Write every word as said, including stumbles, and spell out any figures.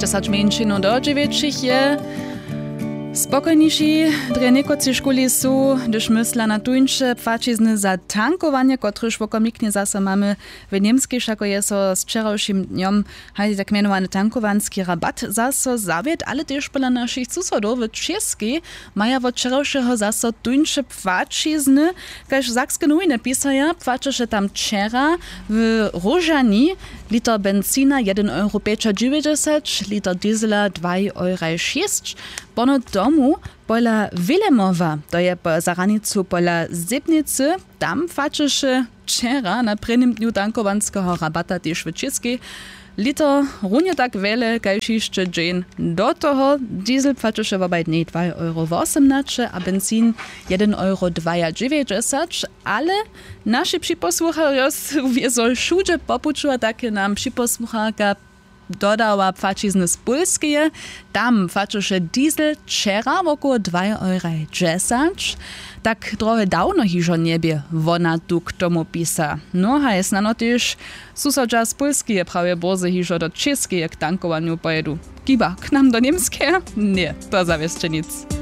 dziesięć mięčino do dziewięciu je. Spokojniejsi dre niekoci szkoli są, gdyż mysla na tuńcze płacizny za tankowanie, kotryż wokomiknie zase mamy w niemskiej, szako jest so z wczorajszym dniom hajde tak mianowany tankowanski rabat zase zawiet, ale też pola naszych susodów w czeskiej maja od wczorajszego zase tuńcze płacizny, każ Sakskie Nowiny pisaja, płacze tam wczera w Różani liter benzina jeden euro dziewięćdziesiąt, liter diesela dwa euro sześć. Pono domu pola Wilemowa, to je po zaranicu pola Zebnicy, tam faczyszy wczera na prvnym dniu tankowanskiego rabata też w czeskiej. Liter runie tak wiele, kajż jeszcze dzień. Do toho diesel faczyszy wobaj dnie dwa euro osiemnaście, a benzin jeden euro dziewięćdziesiąt, ale nasi przyposłuchają wiedzą wszędzie popuczuła takie nam przyposłuchaka dodała płacizny z Polskie, tam płaczysze diesel wczera około dwa euro dziesięć. Tak trochę dawno hižo niebie wona tu k tomu pisa. No a jest no też susodża z Polskie prawie bozy hižo do czeskie k tankowaniu pojedu. Kiba, k nam do niemskie? Nie, to zawieszcze nic.